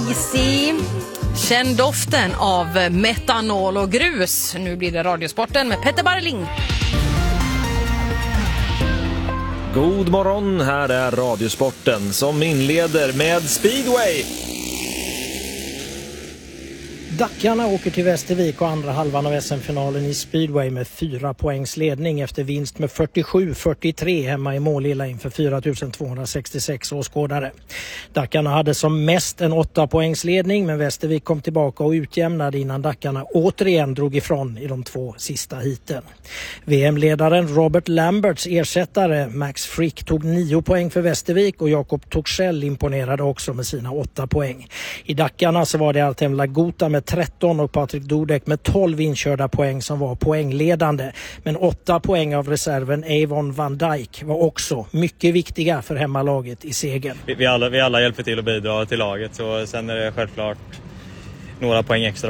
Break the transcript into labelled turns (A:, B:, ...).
A: Easy. Känn doften av metanol och grus. Nu blir det Radiosporten med Petter Barling.
B: God morgon, här är Radiosporten som inleder med speedway.
C: Dackarna åker till Västervik och andra halvan av SM-finalen i speedway med 4 poängs ledning efter vinst med 47-43 hemma i Målilla inför 4266 åskådare. Dackarna hade som mest en 8 poängs ledning, men Västervik kom tillbaka och utjämnade innan Dackarna återigen drog ifrån i de 2 sista heaten. VM-ledaren Robert Lamberts ersättare Max Frick tog 9 poäng för Västervik och Jakob Torssell imponerade också med sina 8 poäng. I Dackarna så var det Artem Lagota med 13 och Patrik Dudek med 12 inkörda poäng som var poängledande. Men 8 poäng av reserven Avon Van Dijk var också mycket viktiga för hemmalaget i segern.
D: Vi alla hjälper till att bidra till laget, så sen är det självklart några poäng extra